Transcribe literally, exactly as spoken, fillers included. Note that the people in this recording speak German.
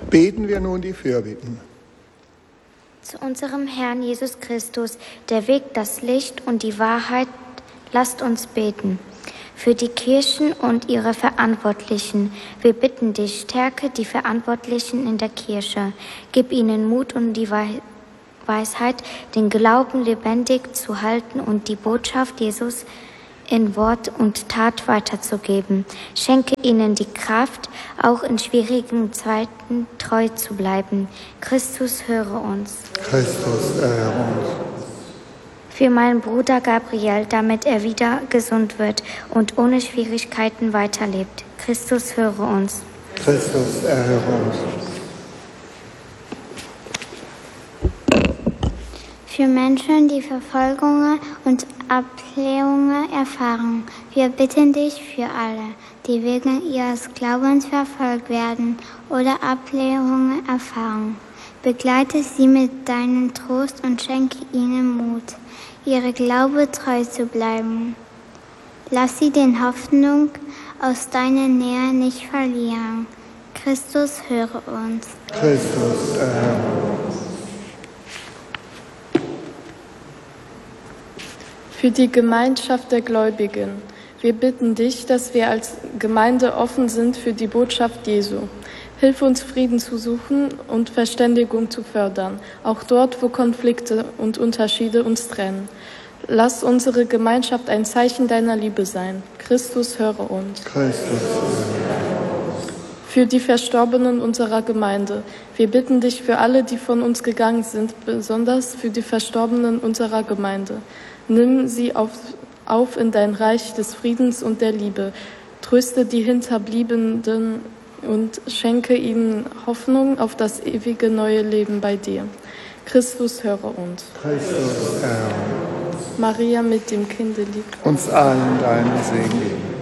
Beten wir nun die Fürbitten. Zu unserem Herrn Jesus Christus, der Weg, das Licht und die Wahrheit, lasst uns beten. Für die Kirchen und ihre Verantwortlichen. Wir bitten dich, stärke die Verantwortlichen in der Kirche. Gib ihnen Mut und die Weisheit, den Glauben lebendig zu halten und die Botschaft Jesus in Wort und Tat weiterzugeben. Schenke ihnen die Kraft, auch in schwierigen Zeiten treu zu bleiben. Christus, höre uns. Christus, erhöre uns. Für meinen Bruder Gabriel, damit er wieder gesund wird und ohne Schwierigkeiten weiterlebt. Christus, höre uns. Christus, erhöre uns. Für Menschen, die Verfolgungen und Ablehnungen erfahren. Wir bitten dich für alle, die wegen ihres Glaubens verfolgt werden oder Ablehnungen erfahren. Begleite sie mit deinem Trost und schenke ihnen Mut, ihre Glaube treu zu bleiben. Lass sie den Hoffnung aus deiner Nähe nicht verlieren. Christus, höre uns. Christus, erhöre uns. Für die Gemeinschaft der Gläubigen. Wir bitten dich, dass wir als Gemeinde offen sind für die Botschaft Jesu. Hilf uns, Frieden zu suchen und Verständigung zu fördern, auch dort, wo Konflikte und Unterschiede uns trennen. Lass unsere Gemeinschaft ein Zeichen deiner Liebe sein. Christus, höre uns. Christus, für die Verstorbenen unserer Gemeinde. Wir bitten dich für alle, die von uns gegangen sind, besonders für die Verstorbenen unserer Gemeinde. Nimm sie auf, auf in dein Reich des Friedens und der Liebe. Tröste die Hinterbliebenen und schenke ihnen Hoffnung auf das ewige neue Leben bei dir. Christus, höre uns. Christus, erhöre uns. Maria mit dem Kinde liebt uns allen deinen Segen geben.